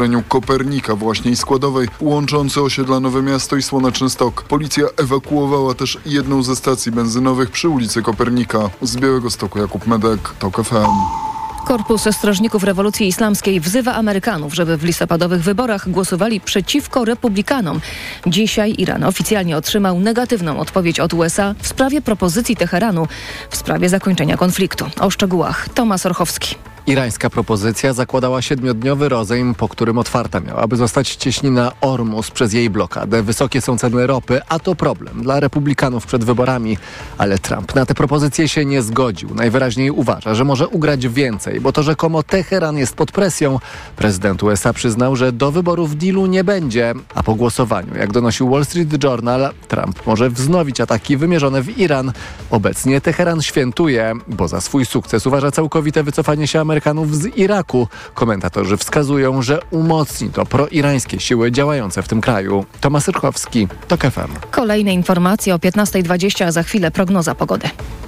Kopernika, właśnie składowej łączący osiedla Nowe Miasto i Słoneczny Stok. Policja ewakuowała też jedną ze stacji benzynowych przy ulicy Kopernika. Z Białegostoku Jakub Medek, TOK FM. Korpus Strażników Rewolucji Islamskiej wzywa Amerykanów, żeby w listopadowych wyborach głosowali przeciwko republikanom. Dzisiaj Iran oficjalnie otrzymał negatywną odpowiedź od USA w sprawie propozycji Teheranu w sprawie zakończenia konfliktu. O szczegółach Tomasz Orchowski. Irańska propozycja zakładała 7-dniowy rozejm, po którym otwarta miałaby zostać cieśnina Ormus przez jej blokadę. Wysokie są ceny ropy, a to problem dla republikanów przed wyborami. Ale Trump na tę propozycję się nie zgodził. Najwyraźniej uważa, że może ugrać więcej, bo to rzekomo Teheran jest pod presją. Prezydent USA przyznał, że do wyborów dealu nie będzie. A po głosowaniu, jak donosił Wall Street Journal, Trump może wznowić ataki wymierzone w Iran. Obecnie Teheran świętuje, bo za swój sukces uważa całkowite wycofanie się Amerykanów z Iraku. Komentatorzy wskazują, że umocni to proirańskie siły działające w tym kraju. Tomasz Rykowski, TOK FM. Kolejne informacje o 15:20, a za chwilę prognoza pogody.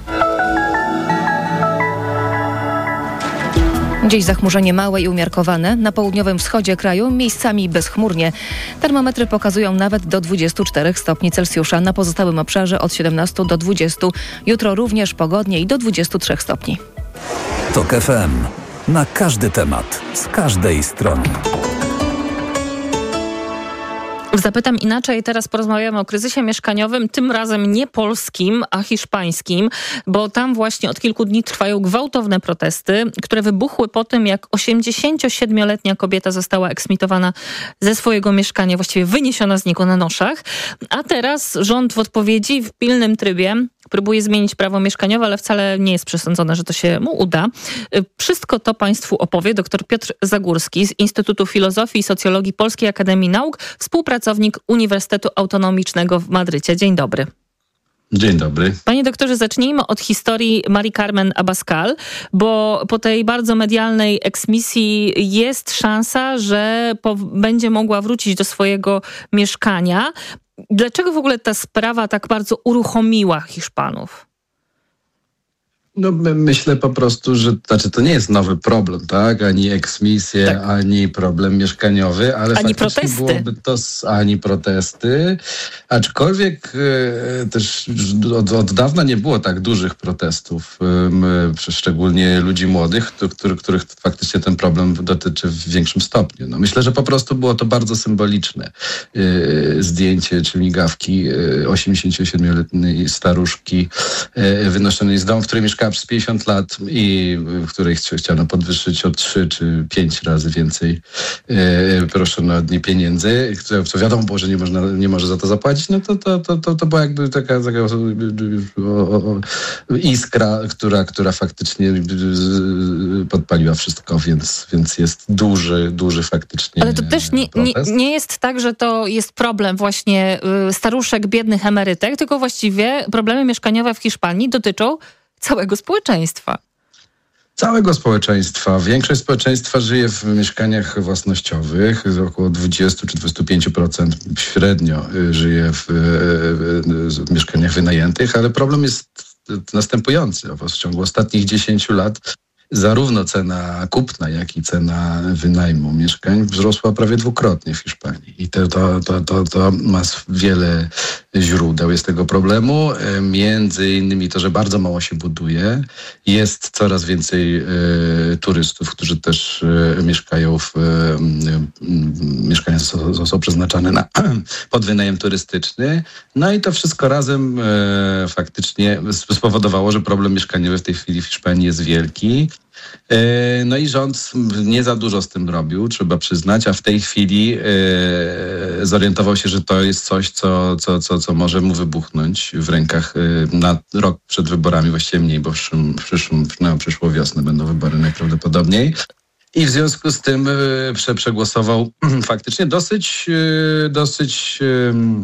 Dziś zachmurzenie małe i umiarkowane. Na południowym wschodzie kraju miejscami bezchmurnie. Termometry pokazują nawet do 24 stopni Celsjusza. Na pozostałym obszarze od 17 do 20. Jutro również pogodnie i do 23 stopni. TOK FM. Na każdy temat, z każdej strony. Zapytam inaczej, teraz porozmawiamy o kryzysie mieszkaniowym, tym razem nie polskim, a hiszpańskim, bo tam właśnie od kilku dni trwają gwałtowne protesty, które wybuchły po tym, jak 87-letnia kobieta została eksmitowana ze swojego mieszkania, właściwie wyniesiona z niego na noszach, a teraz rząd w odpowiedzi w pilnym trybie próbuje zmienić prawo mieszkaniowe, ale wcale nie jest przesądzone, że to się mu uda. Wszystko to Państwu opowie dr Piotr Zagórski z Instytutu Filozofii i Socjologii Polskiej Akademii Nauk, współpracownik Uniwersytetu Autonomicznego w Madrycie. Dzień dobry. Dzień dobry. Panie doktorze, zacznijmy od historii Marii Carmen Abascal, bo po tej bardzo medialnej eksmisji jest szansa, że będzie mogła wrócić do swojego mieszkania. Dlaczego w ogóle ta sprawa tak bardzo uruchomiła Hiszpanów? No myślę po prostu, że to nie jest nowy problem, tak? Ani eksmisje, tak, ani problem mieszkaniowy, ale ani faktycznie protesty. Byłoby to ani protesty. Aczkolwiek też od dawna nie było tak dużych protestów, szczególnie ludzi młodych, których faktycznie ten problem dotyczy w większym stopniu. No myślę, że po prostu było to bardzo symboliczne zdjęcie czy migawki 87-letniej staruszki wynoszonej z domu, w której mieszkała przez 50 lat i w której chciano podwyższyć o 3 czy 5 razy więcej proszono od niej pieniędzy, co wiadomo było, że nie może za to zapłacić, no to była jakby taka iskra, która faktycznie podpaliła wszystko, więc jest duży faktycznie. Ale to też nie jest tak, że to jest problem właśnie staruszek, biednych emerytek, tylko właściwie problemy mieszkaniowe w Hiszpanii dotyczą całego społeczeństwa. Całego społeczeństwa. Większość społeczeństwa żyje w mieszkaniach własnościowych. Około 20 czy 25% średnio żyje w mieszkaniach wynajętych, ale problem jest następujący. W ciągu ostatnich 10 lat zarówno cena kupna, jak i cena wynajmu mieszkań wzrosła prawie dwukrotnie w Hiszpanii. I to ma wiele źródeł jest tego problemu. Między innymi to, że bardzo mało się buduje. Jest coraz więcej turystów, którzy też mieszkają mieszkania są przeznaczone pod wynajem turystyczny. No i to wszystko razem faktycznie spowodowało, że problem mieszkaniowy w tej chwili w Hiszpanii jest wielki. No i rząd nie za dużo z tym robił, trzeba przyznać, a w tej chwili zorientował się, że to jest coś, co może mu wybuchnąć w rękach na rok przed wyborami, właściwie mniej, bo przyszłą wiosnę będą wybory najprawdopodobniej. I w związku z tym przegłosował faktycznie dosyć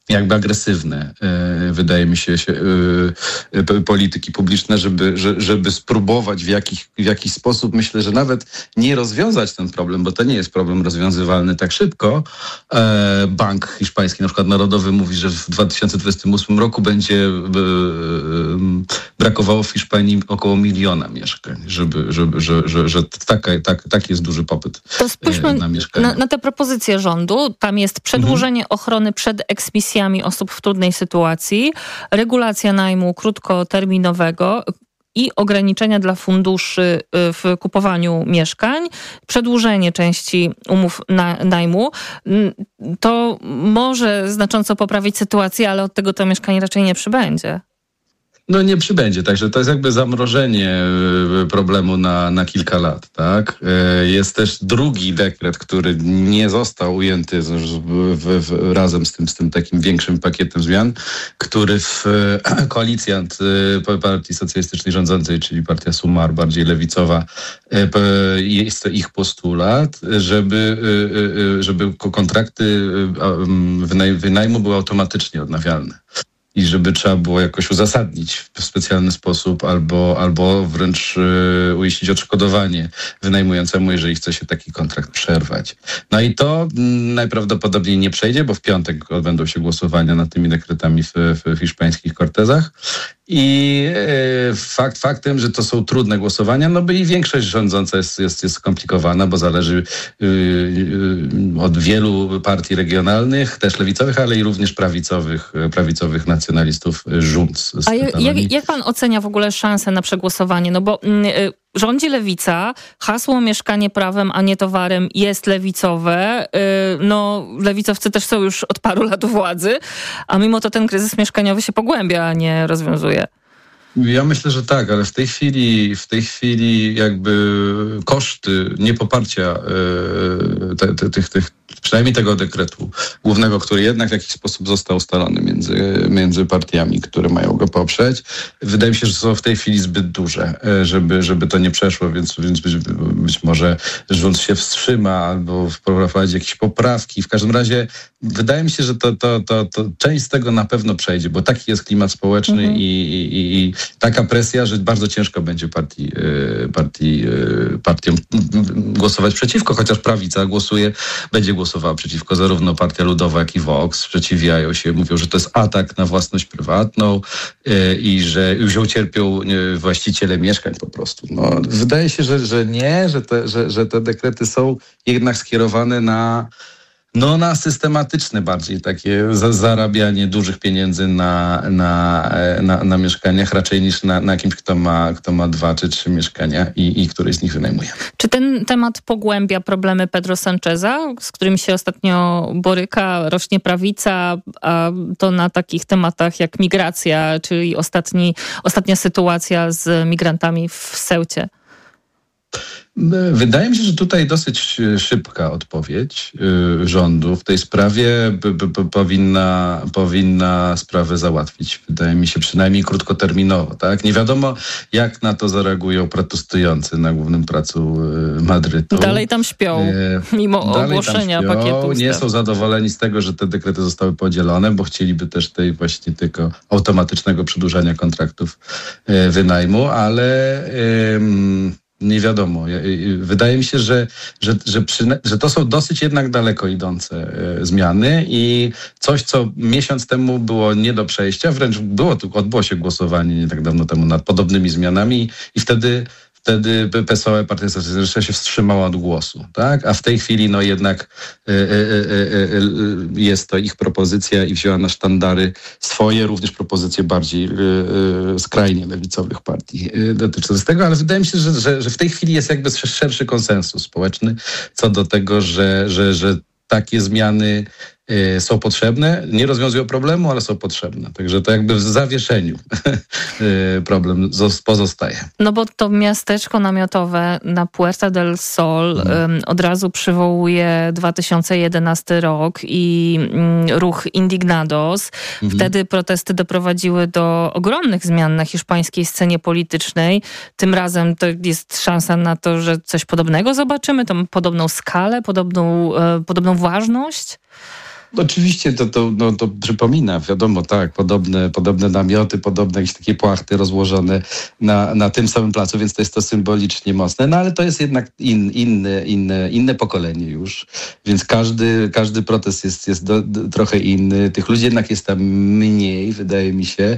jakby agresywne, wydaje mi się, polityki publiczne, żeby spróbować w jakiś sposób, myślę, że nawet nie rozwiązać ten problem, bo to nie jest problem rozwiązywalny tak szybko. Bank hiszpański, na przykład Narodowy, mówi, że w 2028 roku będzie brakowało w Hiszpanii około 1 miliona mieszkań, że taki jest duży popyt to spójrzmy na mieszkania. Na tę propozycję rządu. Tam jest przedłużenie ochrony przed eksmisjami osób w trudnej sytuacji, regulacja najmu krótkoterminowego i ograniczenia dla funduszy w kupowaniu mieszkań, przedłużenie części umów najmu. To może znacząco poprawić sytuację, ale od tego to mieszkanie raczej nie przybędzie. No nie przybędzie, także to jest jakby zamrożenie problemu na kilka lat, tak? Jest też drugi dekret, który nie został ujęty razem z tym takim większym pakietem zmian, który koalicjant Partii Socjalistycznej rządzącej, czyli partia Sumar, bardziej lewicowa, jest to ich postulat, żeby kontrakty wynajmu były automatycznie odnawialne. I żeby trzeba było jakoś uzasadnić w specjalny sposób albo wręcz uiścić odszkodowanie wynajmującemu, jeżeli chce się taki kontrakt przerwać. No i to najprawdopodobniej nie przejdzie, bo w piątek odbędą się głosowania nad tymi dekretami w hiszpańskich Cortezach. I faktem, że to są trudne głosowania, no bo i większość rządząca jest skomplikowana, bo zależy od wielu partii regionalnych, też lewicowych, ale i również prawicowych nacjonalistów rząd. A jak pan ocenia w ogóle szansę na przegłosowanie? No bo rządzi lewica, hasło mieszkanie prawem, a nie towarem jest lewicowe. No, lewicowcy też są już od paru lat u władzy, a mimo to ten kryzys mieszkaniowy się pogłębia, a nie rozwiązuje. Ja myślę, że tak, ale w tej chwili jakby koszty niepoparcia tych przynajmniej tego dekretu głównego, który jednak w jakiś sposób został ustalony między partiami, które mają go poprzeć, wydaje mi się, że są w tej chwili zbyt duże, żeby to nie przeszło, więc być może rząd się wstrzyma albo wprowadzi jakieś poprawki. W każdym razie wydaje mi się, że to część z tego na pewno przejdzie, bo taki jest klimat społeczny i taka presja, że bardzo ciężko będzie partiom głosować przeciwko, chociaż prawica będzie głosowała przeciwko, zarówno Partia Ludowa, jak i Vox sprzeciwiają się, mówią, że to jest atak na własność prywatną i że już ucierpią właściciele mieszkań po prostu. No, wydaje się, że nie, że te dekrety są jednak skierowane na systematyczne bardziej takie zarabianie dużych pieniędzy na mieszkaniach, raczej niż na kimś, kto ma 2 czy 3 mieszkania i któreś z nich wynajmuje. Czy ten temat pogłębia problemy Pedro Sancheza, z którymi się ostatnio boryka, rośnie prawica, a to na takich tematach jak migracja, czyli ostatnia sytuacja z migrantami w Ceucie? Wydaje mi się, że tutaj dosyć szybka odpowiedź rządu w tej sprawie powinna sprawę załatwić. Wydaje mi się przynajmniej krótkoterminowo. Tak? Nie wiadomo, jak na to zareagują protestujący na głównym placu Madrytu. Dalej tam śpią, mimo ogłoszenia pakietu ustaw. Nie są zadowoleni z tego, że te dekrety zostały podzielone, bo chcieliby też tej właśnie tylko automatycznego przedłużania kontraktów wynajmu, ale nie wiadomo. Wydaje mi się, że to są dosyć jednak daleko idące zmiany i coś, co miesiąc temu było nie do przejścia, wręcz odbyło się głosowanie nie tak dawno temu nad podobnymi zmianami i wtedy PSOE, Partia Socjalistyczna, się wstrzymała od głosu, tak? A w tej chwili jednak jest to ich propozycja i wzięła na sztandary swoje, również propozycje bardziej skrajnie lewicowych partii dotyczące tego, ale wydaje mi się, że w tej chwili jest jakby szerszy konsensus społeczny co do tego, że takie zmiany są potrzebne, nie rozwiązują problemu, ale są potrzebne. Także to jakby w zawieszeniu problem pozostaje. No bo to miasteczko namiotowe na Puerta del Sol od razu przywołuje 2011 rok i ruch Indignados. Wtedy protesty doprowadziły do ogromnych zmian na hiszpańskiej scenie politycznej. Tym razem to jest szansa na to, że coś podobnego zobaczymy, tą podobną skalę, podobną ważność. Oczywiście to przypomina, wiadomo, tak, podobne namioty, podobne jakieś takie płachty rozłożone na tym samym placu, więc to jest to symbolicznie mocne, no ale to jest jednak inne pokolenie już, więc każdy protest jest trochę inny, tych ludzi jednak jest tam mniej, wydaje mi się.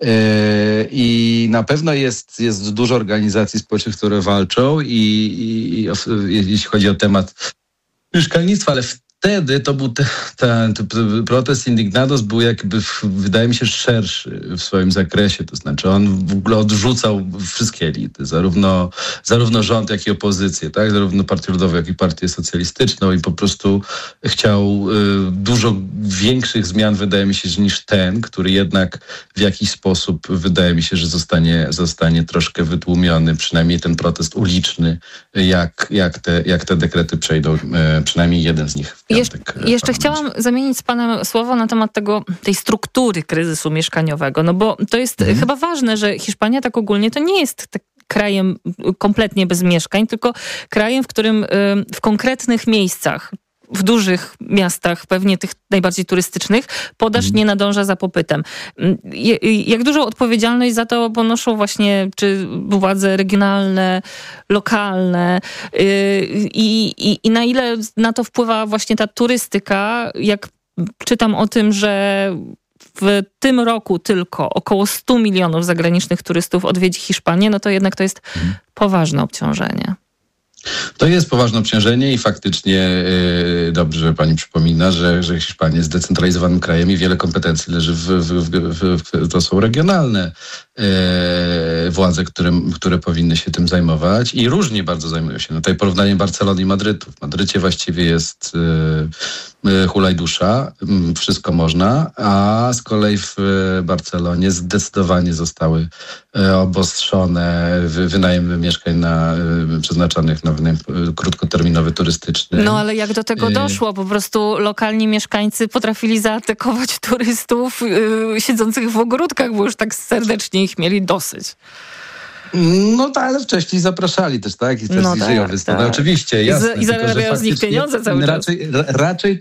I na pewno jest dużo organizacji społecznych, które walczą i jeśli chodzi o temat mieszkalnictwa, ale wtedy to był ten protest Indignados był jakby, wydaje mi się, szerszy w swoim zakresie. To znaczy on w ogóle odrzucał wszystkie elity, zarówno rząd, jak i opozycję, tak? Zarówno Partię Ludową, jak i Partię Socjalistyczną i po prostu chciał dużo większych zmian, wydaje mi się, niż ten, który jednak w jakiś sposób, wydaje mi się, że zostanie troszkę wytłumiony, przynajmniej ten protest uliczny, jak te dekrety przejdą, przynajmniej jeden z nich. Jeszcze chciałam zamienić z panem słowo na temat tej struktury kryzysu mieszkaniowego, no bo to jest chyba ważne, że Hiszpania tak ogólnie to nie jest krajem kompletnie bez mieszkań, tylko krajem, w którym w konkretnych miejscach, w dużych miastach, pewnie tych najbardziej turystycznych, podaż nie nadąża za popytem. Jak dużą odpowiedzialność za to ponoszą właśnie czy władze regionalne, lokalne i na ile na to wpływa właśnie ta turystyka? Jak czytam o tym, że w tym roku tylko około 100 milionów zagranicznych turystów odwiedzi Hiszpanię, no to jednak to jest poważne obciążenie. To jest poważne obciążenie i faktycznie dobrze, że pani przypomina, że Hiszpania jest zdecentralizowanym krajem i wiele kompetencji leży to są regionalne władze, które powinny się tym zajmować i różnie bardzo zajmują się. No tutaj porównanie Barcelony i Madrytu. W Madrycie właściwie jest hulaj dusza, wszystko można, a z kolei w Barcelonie zdecydowanie zostały obostrzone wynajmy mieszkań przeznaczonych na wynajem krótkoterminowy, turystyczny. No ale jak do tego doszło? Po prostu lokalni mieszkańcy potrafili zaatakować turystów siedzących w ogródkach, bo już tak serdecznie ich mieli dosyć. No tak, ale wcześniej zapraszali też, tak? I też żyją wystawy. Tak. Oczywiście, jasne. I zarabiają z nich pieniądze cały czas. Raczej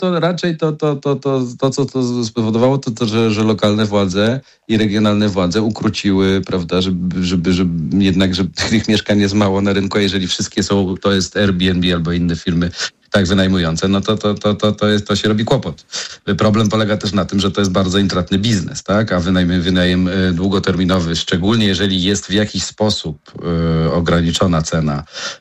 to, co to spowodowało, to że lokalne władze i regionalne władze ukróciły, prawda, żeby jednak, że tych mieszkań jest mało na rynku, a jeżeli wszystkie są, to jest Airbnb albo inne firmy tak wynajmujące, no to się robi kłopot. Problem polega też na tym, że to jest bardzo intratny biznes, tak? A wynajem długoterminowy, szczególnie jeżeli jest w jakiś sposób ograniczona cena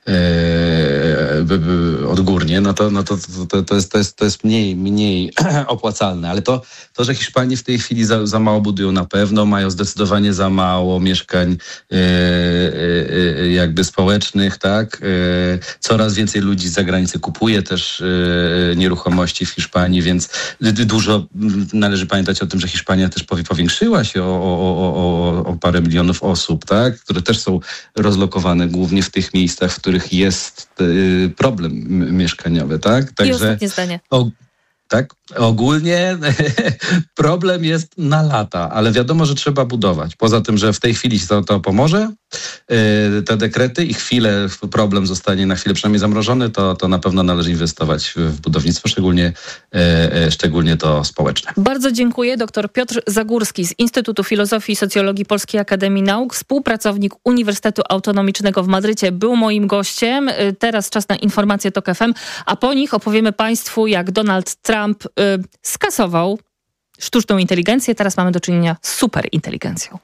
odgórnie, to jest mniej opłacalne. Ale to, że Hiszpanie w tej chwili za mało budują na pewno, mają zdecydowanie za mało mieszkań jakby społecznych, tak? Coraz więcej ludzi z zagranicy kupuje też nieruchomości w Hiszpanii, więc dużo należy pamiętać o tym, że Hiszpania też powiększyła się o parę milionów osób, tak? Które też są rozlokowane głównie w tych miejscach, w których jest problem mieszkaniowy, tak? Także, i ostatnie zdanie. Tak? Ogólnie problem jest na lata, ale wiadomo, że trzeba budować. Poza tym, że w tej chwili to pomoże, te dekrety i problem zostanie na chwilę przynajmniej zamrożony, to na pewno należy inwestować w budownictwo, szczególnie to społeczne. Bardzo dziękuję. Dr Piotr Zagórski z Instytutu Filozofii i Socjologii Polskiej Akademii Nauk, współpracownik Uniwersytetu Autonomicznego w Madrycie, był moim gościem. Teraz czas na informacje TOK FM, a po nich opowiemy Państwu, jak Donald Trump skasował sztuczną inteligencję. Teraz mamy do czynienia z superinteligencją.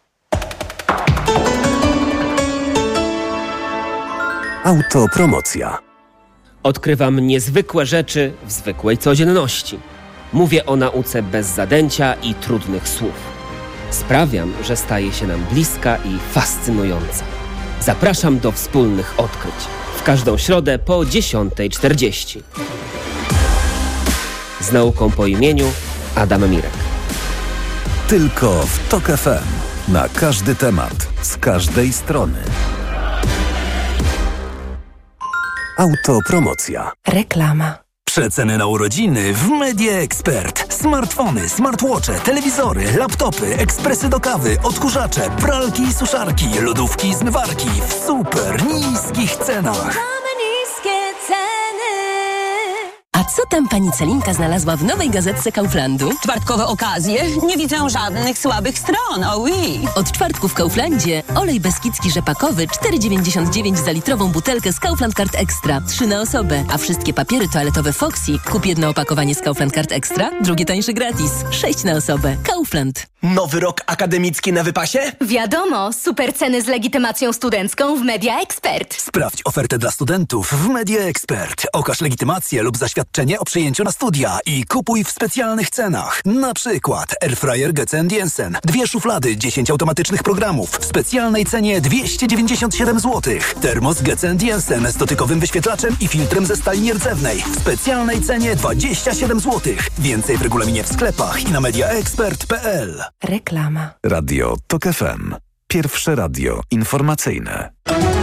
Autopromocja. Odkrywam niezwykłe rzeczy w zwykłej codzienności. Mówię o nauce bez zadęcia i trudnych słów. Sprawiam, że staje się nam bliska i fascynująca. Zapraszam do wspólnych odkryć. W każdą środę po 10:40. Z nauką po imieniu Adam Mirek. Tylko w TOK FM. Na każdy temat, z każdej strony. Autopromocja. Reklama. Przeceny na urodziny w Media Expert. Smartfony, smartwatche, telewizory, laptopy, ekspresy do kawy, odkurzacze, pralki i suszarki, lodówki i zmywarki w super niskich cenach. A co tam pani Celinka znalazła w nowej gazetce Kauflandu? Czwartkowe okazje? Nie widzę żadnych słabych stron, oui. Od czwartku w Kauflandzie olej beskidzki rzepakowy 4,99 za litrową butelkę z Kaufland Card Extra. 3 na osobę. A wszystkie papiery toaletowe Foxy. Kup jedno opakowanie z Kaufland Card Extra, drugie tańsze gratis. 6 na osobę. Kaufland. Nowy rok akademicki na wypasie? Wiadomo, super ceny z legitymacją studencką w Media Expert. Sprawdź ofertę dla studentów w Media Expert. Okaż legitymację lub zaświadczenie o przyjęciu na studia i kupuj w specjalnych cenach. Na przykład Airfryer Getze & Jensen. 2 szuflady, 10 automatycznych programów w specjalnej cenie 297 zł. Termos Getze & Jensen z dotykowym wyświetlaczem i filtrem ze stali nierdzewnej w specjalnej cenie 27 zł. Więcej w regulaminie w sklepach i na mediaexpert.pl. Reklama. Radio TOK FM. Pierwsze radio informacyjne.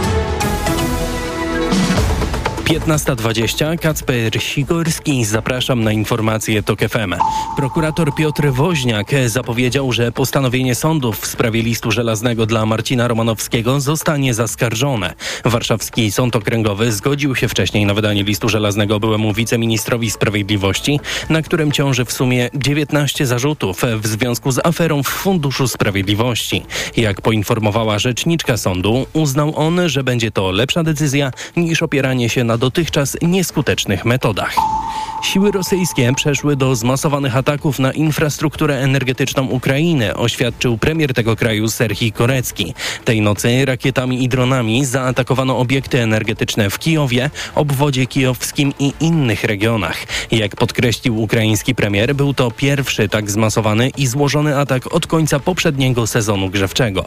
15:20. Kacper Sikorski. Zapraszam na informacje TOK FM. Prokurator Piotr Woźniak zapowiedział, że postanowienie sądów w sprawie listu żelaznego dla Marcina Romanowskiego zostanie zaskarżone. Warszawski Sąd Okręgowy zgodził się wcześniej na wydanie listu żelaznego byłemu wiceministrowi sprawiedliwości, na którym ciąży w sumie 19 zarzutów w związku z aferą w Funduszu Sprawiedliwości. Jak poinformowała rzeczniczka sądu, uznał on, że będzie to lepsza decyzja niż opieranie się na dotychczas nieskutecznych metodach. Siły rosyjskie przeszły do zmasowanych ataków na infrastrukturę energetyczną Ukrainy, oświadczył premier tego kraju Serhij Korecki. Tej nocy rakietami i dronami zaatakowano obiekty energetyczne w Kijowie, obwodzie kijowskim i innych regionach. Jak podkreślił ukraiński premier, był to pierwszy tak zmasowany i złożony atak od końca poprzedniego sezonu grzewczego.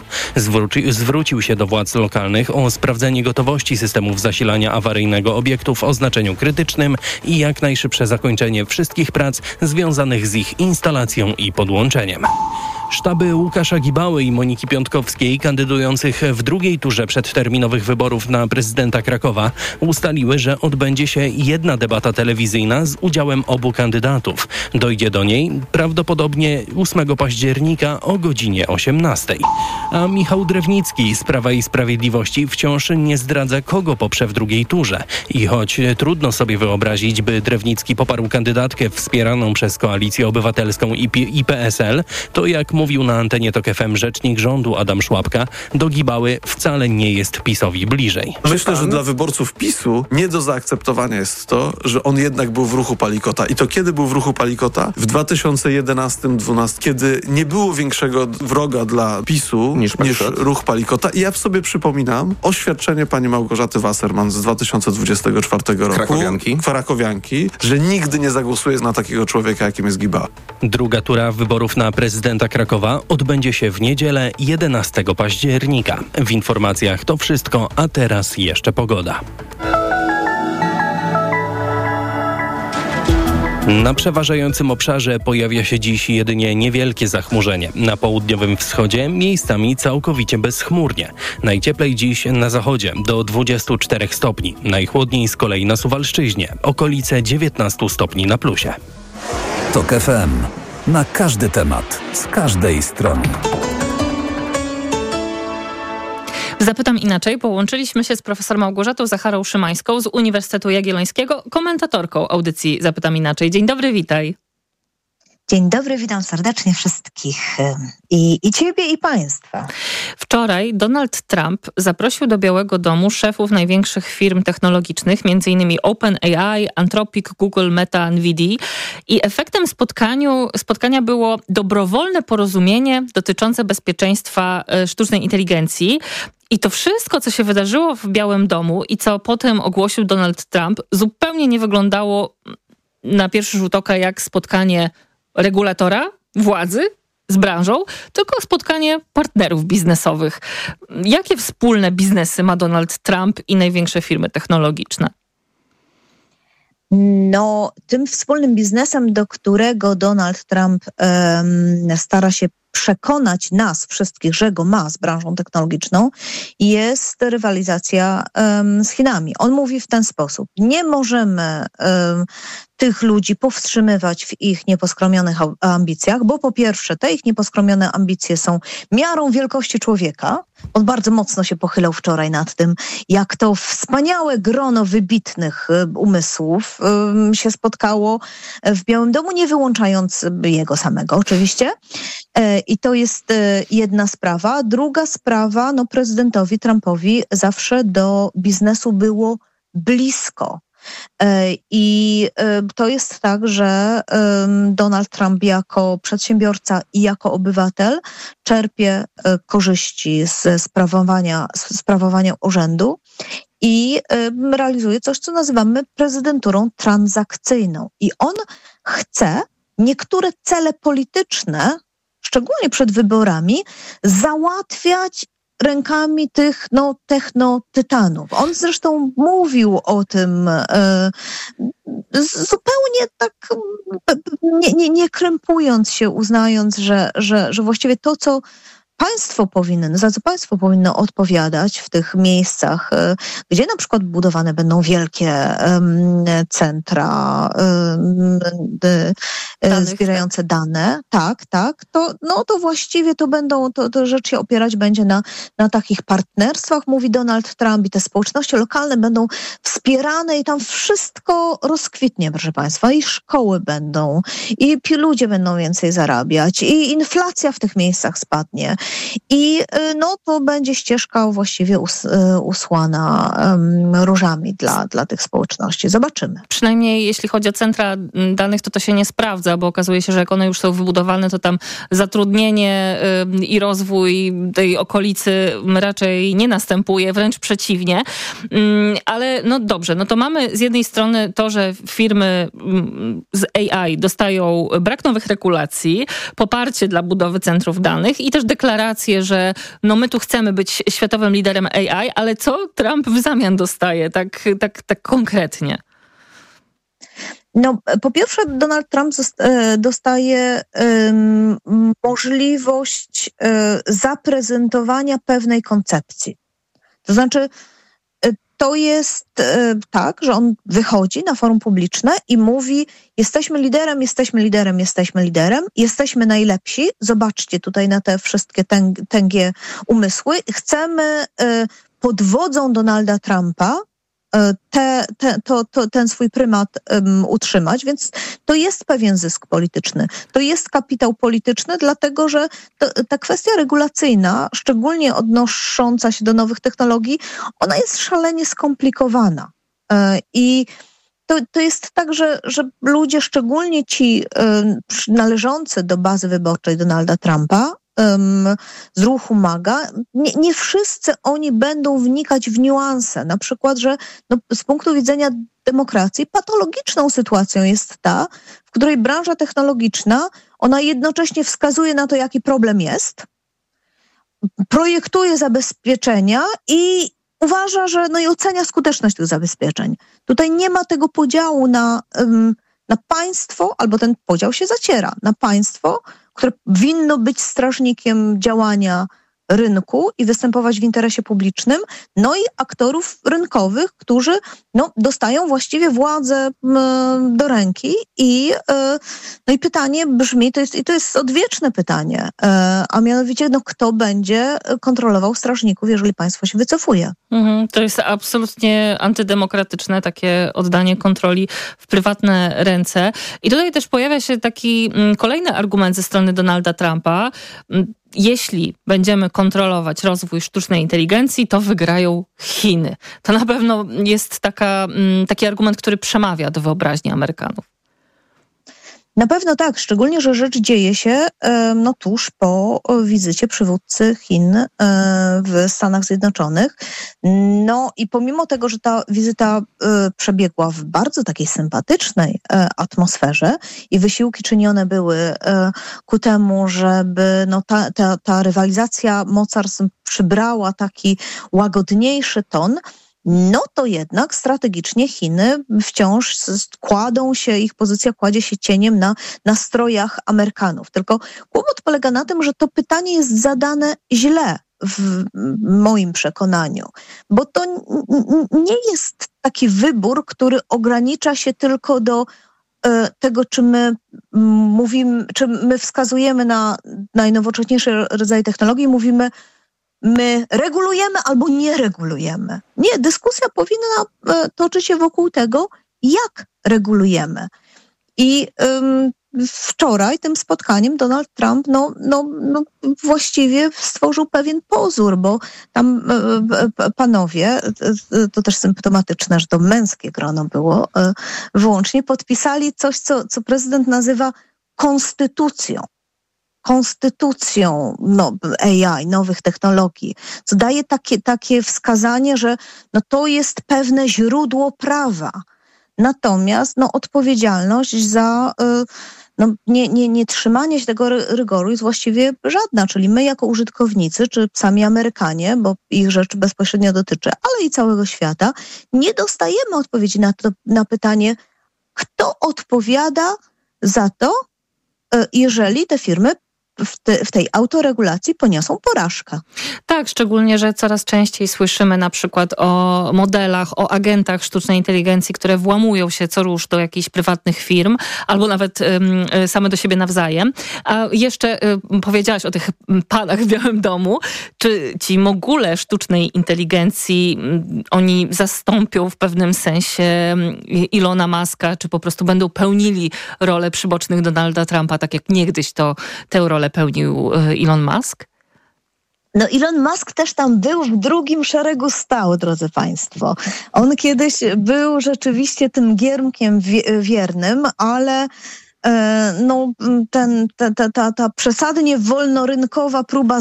Zwrócił się do władz lokalnych o sprawdzenie gotowości systemów zasilania awaryjnego obiektów o znaczeniu krytycznym i jak najszybsze zakończenie wszystkich prac związanych z ich instalacją i podłączeniem. Sztaby Łukasza Gibały i Moniki Piątkowskiej, kandydujących w drugiej turze przedterminowych wyborów na prezydenta Krakowa, ustaliły, że odbędzie się jedna debata telewizyjna z udziałem obu kandydatów. Dojdzie do niej prawdopodobnie 8 października o godzinie 18. A Michał Drewnicki z Prawa i Sprawiedliwości wciąż nie zdradza, kogo poprze w drugiej turze. I choć trudno sobie wyobrazić, by Drewnicki poparł kandydatkę wspieraną przez Koalicję Obywatelską i PSL, to jak mówił na antenie TOK FM rzecznik rządu Adam Szłapka, do Gibały wcale nie jest PiS-owi bliżej. Myślę, że dla wyborców PiS-u nie do zaakceptowania jest to, że on jednak był w ruchu Palikota. I to kiedy był w ruchu Palikota? W 2011-2012, kiedy nie było większego wroga dla PiS-u niż ruch Palikota. I ja sobie przypominam oświadczenie pani Małgorzaty Wasserman z 2024 roku. Krakowianki, że nigdy nie zagłosuje na takiego człowieka, jakim jest Gibała. Druga tura wyborów na prezydenta Krakowa odbędzie się w niedzielę 11 października. W informacjach to wszystko, a teraz jeszcze pogoda. Na przeważającym obszarze pojawia się dziś jedynie niewielkie zachmurzenie. Na południowym wschodzie miejscami całkowicie bezchmurnie. Najcieplej dziś na zachodzie do 24 stopni. Najchłodniej z kolei na Suwalszczyźnie. Okolice 19 stopni na plusie. TOK FM. Na każdy temat, z każdej strony. Zapytam inaczej. Połączyliśmy się z profesor Małgorzatą Zacharą-Szymańską z Uniwersytetu Jagiellońskiego, komentatorką audycji Zapytam inaczej. Dzień dobry, witaj. Dzień dobry, witam serdecznie wszystkich i ciebie, i państwa. Wczoraj Donald Trump zaprosił do Białego Domu szefów największych firm technologicznych, m.in. OpenAI, Anthropic, Google, Meta, Nvidia. I efektem spotkania było dobrowolne porozumienie dotyczące bezpieczeństwa sztucznej inteligencji. I to wszystko, co się wydarzyło w Białym Domu i co potem ogłosił Donald Trump, zupełnie nie wyglądało na pierwszy rzut oka jak spotkanie regulatora, władzy z branżą, tylko spotkanie partnerów biznesowych. Jakie wspólne biznesy ma Donald Trump i największe firmy technologiczne? No, tym wspólnym biznesem, do którego Donald Trump stara się przekonać nas wszystkich, że go ma z branżą technologiczną, jest rywalizacja z Chinami. On mówi w ten sposób: nie możemy tych ludzi powstrzymywać w ich nieposkromionych ambicjach, bo po pierwsze, te ich nieposkromione ambicje są miarą wielkości człowieka. On bardzo mocno się pochylał wczoraj nad tym, jak to wspaniałe grono wybitnych umysłów się spotkało w Białym Domu, nie wyłączając jego samego oczywiście. I to jest jedna sprawa. Druga sprawa, prezydentowi Trumpowi zawsze do biznesu było blisko. I to jest tak, że Donald Trump jako przedsiębiorca i jako obywatel czerpie korzyści ze sprawowania urzędu i realizuje coś, co nazywamy prezydenturą transakcyjną. I on chce niektóre cele polityczne, szczególnie przed wyborami, załatwiać rękami tych technotytanów. On zresztą mówił o tym zupełnie tak nie krępując się, uznając, że właściwie to, co za co państwo powinno odpowiadać w tych miejscach, gdzie na przykład budowane będą wielkie centra zbierające dane, to właściwie to rzecz się opierać będzie na takich partnerstwach, mówi Donald Trump, i te społeczności lokalne będą wspierane i tam wszystko rozkwitnie, proszę państwa, i szkoły będą, i ludzie będą więcej zarabiać, i inflacja w tych miejscach spadnie. I to będzie ścieżka właściwie usłana różami dla tych społeczności. Zobaczymy. Przynajmniej jeśli chodzi o centra danych, to się nie sprawdza, bo okazuje się, że jak one już są wybudowane, to tam zatrudnienie i rozwój tej okolicy raczej nie następuje, wręcz przeciwnie. Ale dobrze, to mamy z jednej strony to, że firmy z AI dostają brak nowych regulacji, poparcie dla budowy centrów danych i też deklaracje, że my tu chcemy być światowym liderem AI, ale co Trump w zamian dostaje tak konkretnie? Po pierwsze, Donald Trump dostaje możliwość zaprezentowania pewnej koncepcji. To znaczy, to jest tak, że on wychodzi na forum publiczne i mówi: jesteśmy liderem, jesteśmy liderem, jesteśmy liderem, jesteśmy najlepsi, zobaczcie tutaj na te wszystkie tęgie umysły. Chcemy pod wodzą Donalda Trumpa ten swój prymat utrzymać, więc to jest pewien zysk polityczny. To jest kapitał polityczny, dlatego że ta kwestia regulacyjna, szczególnie odnosząca się do nowych technologii, ona jest szalenie skomplikowana. I to jest tak, że ludzie, szczególnie ci należący do bazy wyborczej Donalda Trumpa, z ruchu MAGA, nie wszyscy oni będą wnikać w niuanse. Na przykład, że z punktu widzenia demokracji patologiczną sytuacją jest ta, w której branża technologiczna, ona jednocześnie wskazuje na to, jaki problem jest, projektuje zabezpieczenia i uważa, że i ocenia skuteczność tych zabezpieczeń. Tutaj nie ma tego podziału na państwo, albo ten podział się zaciera, na państwo, które winno być strażnikiem działania rynku i występować w interesie publicznym, i aktorów rynkowych, którzy dostają właściwie władzę do ręki i pytanie brzmi, to jest odwieczne pytanie, a mianowicie kto będzie kontrolował strażników, jeżeli państwo się wycofuje. To jest absolutnie antydemokratyczne takie oddanie kontroli w prywatne ręce. I tutaj też pojawia się taki kolejny argument ze strony Donalda Trumpa. Jeśli będziemy kontrolować rozwój sztucznej inteligencji, to wygrają Chiny. To na pewno jest taki argument, który przemawia do wyobraźni Amerykanów. Na pewno tak, szczególnie, że rzecz dzieje się tuż po wizycie przywódcy Chin w Stanach Zjednoczonych. I pomimo tego, że ta wizyta przebiegła w bardzo takiej sympatycznej atmosferze i wysiłki czynione były ku temu, żeby ta rywalizacja mocarstw przybrała taki łagodniejszy ton, to jednak strategicznie Chiny wciąż ich pozycja kładzie się cieniem na nastrojach Amerykanów. Tylko kłopot polega na tym, że to pytanie jest zadane źle w moim przekonaniu, bo to nie jest taki wybór, który ogranicza się tylko do tego, czy my mówimy, czy my wskazujemy na najnowocześniejsze rodzaje technologii, mówimy, my regulujemy albo nie regulujemy. Nie, dyskusja powinna toczyć się wokół tego, jak regulujemy. I wczoraj tym spotkaniem Donald Trump właściwie stworzył pewien pozór, bo tam panowie, to też symptomatyczne, że to męskie grono było, wyłącznie podpisali coś, co prezydent nazywa konstytucją AI, nowych technologii, co daje takie wskazanie, że to jest pewne źródło prawa. Natomiast odpowiedzialność za nie trzymanie się tego rygoru jest właściwie żadna, czyli my jako użytkownicy, czy sami Amerykanie, bo ich rzecz bezpośrednio dotyczy, ale i całego świata, nie dostajemy odpowiedzi na pytanie, kto odpowiada za to, jeżeli te firmy w tej autoregulacji poniosą porażkę. Tak, szczególnie, że coraz częściej słyszymy na przykład o modelach, o agentach sztucznej inteligencji, które włamują się co rusz do jakichś prywatnych firm, albo nawet same do siebie nawzajem. A jeszcze powiedziałaś o tych panach w Białym Domu. Czy ci mogule sztucznej inteligencji, oni zastąpią w pewnym sensie Ilona Muska, czy po prostu będą pełnili rolę przybocznych Donalda Trumpa, tak jak niegdyś tę rolę pełnił Elon Musk? Elon Musk też tam był, w drugim szeregu stał, drodzy państwo. On kiedyś był rzeczywiście tym giermkiem wiernym, ale ta przesadnie wolnorynkowa próba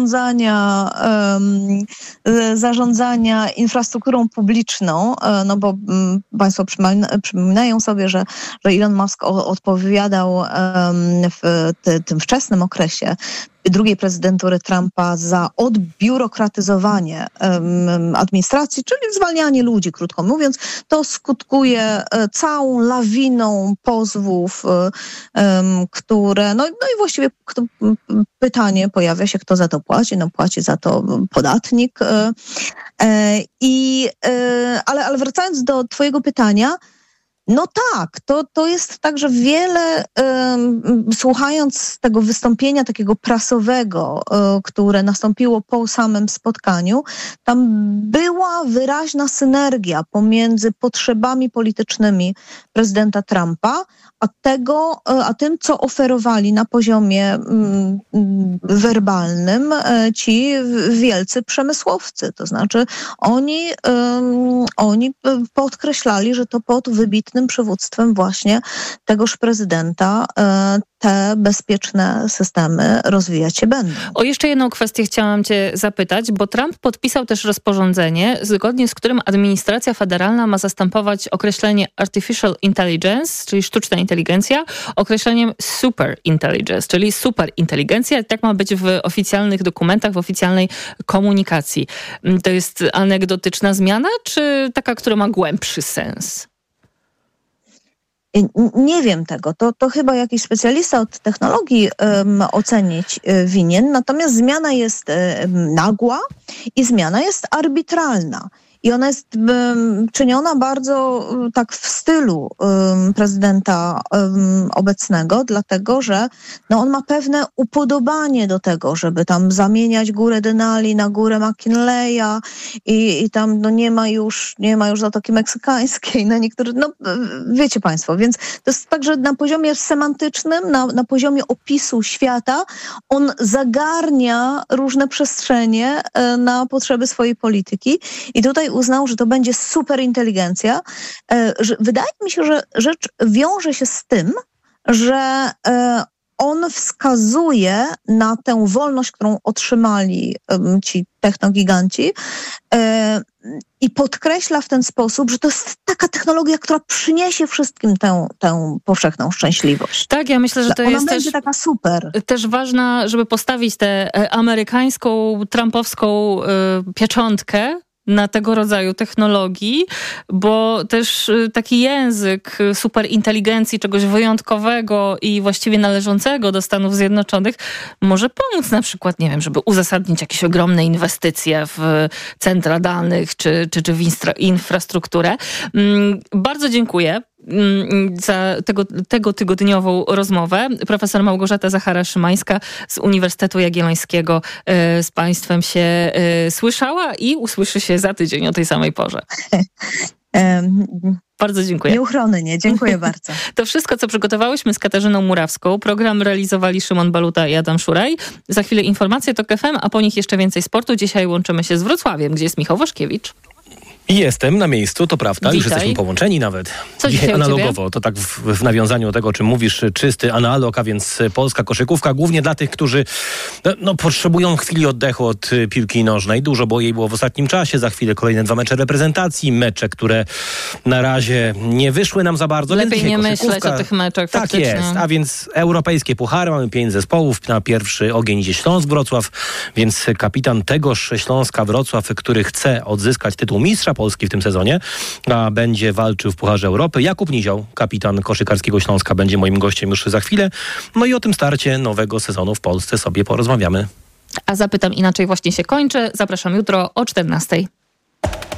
zarządzania infrastrukturą publiczną, bo państwo przypominają sobie, że Elon Musk odpowiadał w tym wczesnym okresie drugiej prezydentury Trumpa za odbiurokratyzowanie administracji, czyli zwalnianie ludzi, krótko mówiąc. To skutkuje całą lawiną pozwów, które... i właściwie pytanie pojawia się, kto za to płaci. Płaci za to podatnik. Ale wracając do twojego pytania, tak, to jest tak, że wiele, słuchając tego wystąpienia takiego prasowego, które nastąpiło po samym spotkaniu, tam była wyraźna synergia pomiędzy potrzebami politycznymi prezydenta Trumpa, a tym, co oferowali na poziomie werbalnym ci wielcy przemysłowcy. To znaczy oni podkreślali, że to pod wybitnym przywództwem właśnie tegoż prezydenta te bezpieczne systemy rozwijać się będą. O jeszcze jedną kwestię chciałam cię zapytać, bo Trump podpisał też rozporządzenie, zgodnie z którym administracja federalna ma zastępować określenie artificial intelligence, czyli sztuczna inteligencja, określeniem super intelligence, czyli superinteligencja. Tak ma być w oficjalnych dokumentach, w oficjalnej komunikacji. To jest anegdotyczna zmiana, czy taka, która ma głębszy sens? Nie wiem tego. To chyba jakiś specjalista od technologii ocenić winien. Natomiast zmiana jest nagła i zmiana jest arbitralna. I ona jest czyniona bardzo tak w stylu prezydenta obecnego, dlatego że on ma pewne upodobanie do tego, żeby tam zamieniać górę Denali na górę McKinleya i tam nie ma już Zatoki Meksykańskiej na niektórych, wiecie państwo, więc to jest tak, że na poziomie semantycznym, na poziomie opisu świata on zagarnia różne przestrzenie na potrzeby swojej polityki i tutaj uznał, że to będzie superinteligencja. Wydaje mi się, że rzecz wiąże się z tym, że on wskazuje na tę wolność, którą otrzymali ci technogiganci i podkreśla w ten sposób, że to jest taka technologia, która przyniesie wszystkim tę powszechną szczęśliwość. Tak, ja myślę, że to ona jest będzie taka super. Też ważna, żeby postawić tę amerykańską, trumpowską pieczątkę na tego rodzaju technologii, bo też taki język superinteligencji, czegoś wyjątkowego i właściwie należącego do Stanów Zjednoczonych może pomóc na przykład, nie wiem, żeby uzasadnić jakieś ogromne inwestycje w centra danych czy w infrastrukturę. Bardzo dziękuję. za tego tygodniową rozmowę. Profesor Małgorzata Zachara-Szymańska z Uniwersytetu Jagiellońskiego z Państwem się słyszała i usłyszy się za tydzień o tej samej porze. Bardzo dziękuję. Nieuchronnie, dziękuję bardzo. To wszystko, co przygotowałyśmy z Katarzyną Murawską. Program realizowali Szymon Baluta i Adam Szuraj. Za chwilę informacje TOK FM, a po nich jeszcze więcej sportu. Dzisiaj łączymy się z Wrocławiem, gdzie jest Michał Waszkiewicz. Jestem na miejscu, to prawda, Witaj. już jesteśmy połączeni nawet. Co dzisiaj dzisiaj analogowo, to tak w nawiązaniu do tego, o czym mówisz, czysty analog, a więc polska koszykówka, głównie dla tych, którzy potrzebują chwili oddechu od piłki nożnej. Dużo bo jej było w ostatnim czasie, za chwilę kolejne 2 mecze reprezentacji, mecze, które na razie nie wyszły nam za bardzo. Lepiej nie myśleć o tych meczach faktycznie. Tak jest, a więc europejskie puchary, mamy 5 zespołów, na pierwszy ogień idzie Śląsk Wrocław, więc kapitan tegoż Śląska Wrocław, który chce odzyskać tytuł mistrza Polski w tym sezonie, a będzie walczył w Pucharze Europy. Jakub Nizioł, kapitan koszykarskiego Śląska, będzie moim gościem już za chwilę. No i o tym starcie nowego sezonu w Polsce sobie porozmawiamy. A Zapytam Inaczej właśnie się kończy. Zapraszam jutro o 14:00.